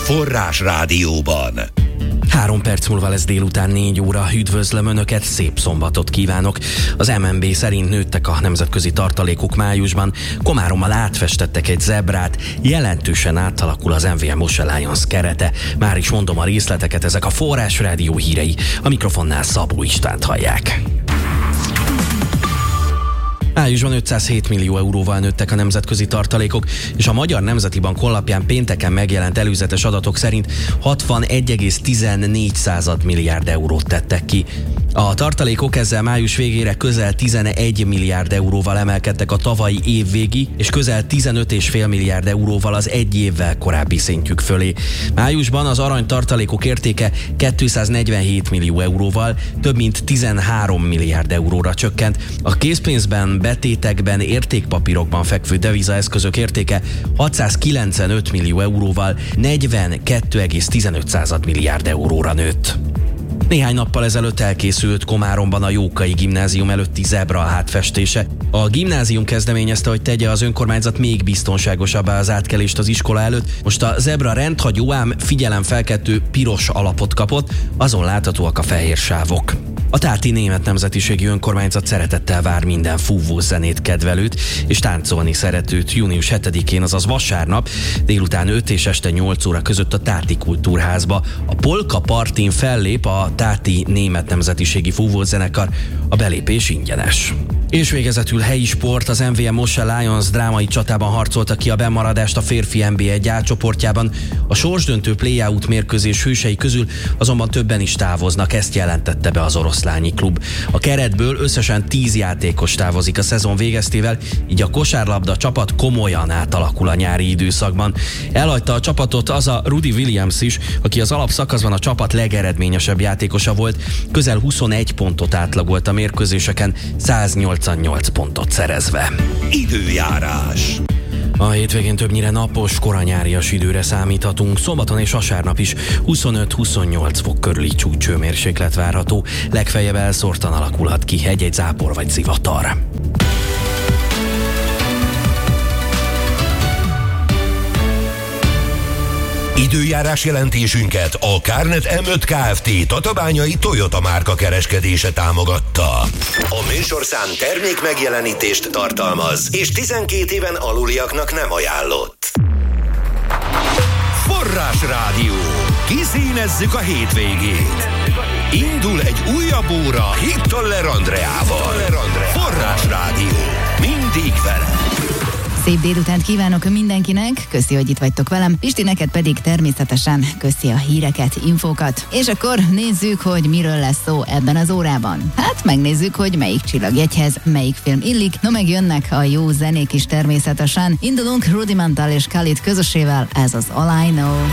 Forrás Rádióban. 3 perc múlva lesz délután 4 óra. Üdvözlöm Önöket, szép szombatot kívánok. Az MNB szerint nőttek a nemzetközi tartalékok májusban. Komárommal átfestettek egy zebrát, jelentősen átalakul az MVM Moshe Lions kerete. Már is mondom a részleteket, ezek a Forrás Rádió hírei. A mikrofonnál Szabó Istvánt hallják. Májusban 507 millió euróval nőttek a nemzetközi tartalékok, és a Magyar Nemzeti Bank honlapján pénteken megjelent előzetes adatok szerint 61,14 milliárd eurót tettek ki. A tartalékok ezzel május végére közel 11 milliárd euróval emelkedtek a tavalyi évvégi, és közel 15,5 milliárd euróval az egy évvel korábbi szintjük fölé. Májusban az arany tartalékok értéke 247 millió euróval több mint 13 milliárd euróra csökkent. A készpénzben, betétekben, értékpapírokban fekvő devizaeszközök értéke 695 millió euróval 42,15 milliárd euróra nőtt. Néhány nappal ezelőtt elkészült Komáromban a Jókai Gimnázium előtti zebra átfestése. A gimnázium kezdeményezte, hogy tegye az önkormányzat még biztonságosabbá az átkelést az iskola előtt. Most a zebra rendhagyó, ám figyelemfelkeltő piros alapot kapott, azon láthatóak a fehér sávok. A Táti Német Nemzetiségi Önkormányzat szeretettel vár minden fúvó zenét kedvelőt és táncolni szeretőt június 7-én, azaz vasárnap délután 5 és este 8 óra között a Táti Kultúrházba. A Polka Partin fellép a Táti Német Nemzetiségi Fúvózenekar, a belépés ingyenes. És végezetül helyi sport, az MVM Moshe Lions drámai csatában harcolta ki a bennmaradást a férfi NB1 A csoportjában. A sorsdöntő play-out mérkőzés hősei közül azonban többen is távoznak, ezt jelentette be az oroszlányi klub. A keretből összesen 10 játékos távozik a szezon végeztével, így a kosárlabda csapat komolyan átalakul a nyári időszakban. Elhagyta a csapatot az a Rudy Williams is, aki az alapszakaszban a csapat legeredményesebb játékosa volt, közel 21 pontot átlagolt a mérkőzéseken, 188 pontot szerezve. Időjárás. A hétvégén többnyire napos, koranyárias időre számíthatunk, szombaton és vasárnap is 25-28 fok körüli csúcshőmérséklet várható, legfeljebb elszórtan alakulhat ki egy-egy zápor vagy zivatar. Időjárás jelentésünket a Kárnet M5 Kft. Tatabányai Toyota márka kereskedése támogatta. A műsorszám termék megjelenítést tartalmaz, és 12 éven aluliaknak nem ajánlott. Forrás Rádió. Kiszínezzük a hétvégét. Indul egy újabb óra Hittoller Andreával. Forrás Rádió. Mindig vele. Szép délutánt kívánok mindenkinek, köszi, hogy itt vagytok velem, Pisti, neked pedig természetesen köszi a híreket, infókat. És akkor nézzük, hogy miről lesz szó ebben az órában. Hát megnézzük, hogy melyik csillagjegyhez melyik film illik, no meg jönnek a jó zenék is természetesen. Indulunk Rudimental és Khalid közösével, ez az All I Know.